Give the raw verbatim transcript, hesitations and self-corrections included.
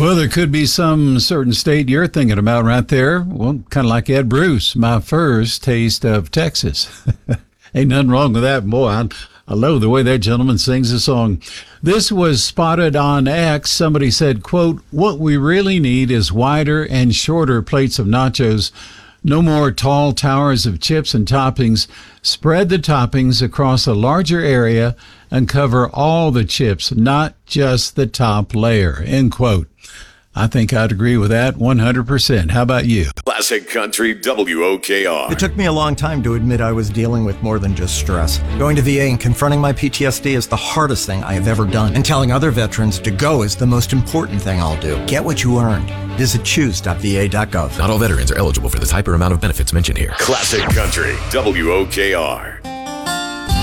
Well, there could be some certain state you're thinking about right there. Well, kind of like Ed Bruce, my first taste of Texas. Ain't nothing wrong with that. Boy, I, I love the way that gentleman sings a song. This was spotted on X. Somebody said, quote, "What we really need is wider and shorter plates of nachos. No more tall towers of chips and toppings. Spread the toppings across a larger area and cover all the chips, not just the top layer," end quote. I think I'd agree with that one hundred percent. How about you? Classic Country W O K R. It took me a long time to admit I was dealing with more than just stress. Going to V A and confronting my P T S D is the hardest thing I have ever done. And telling other veterans to go is the most important thing I'll do. Get what you earned. Visit choose dot v a dot gov. Not all veterans are eligible for the type or amount of benefits mentioned here. Classic Country W O K R.